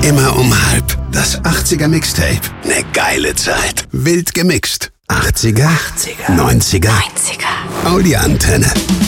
Immer um 1:30. Das 80er Mixtape. Ne geile Zeit. Wild gemixt. 80er, 90er. Audio Antenne.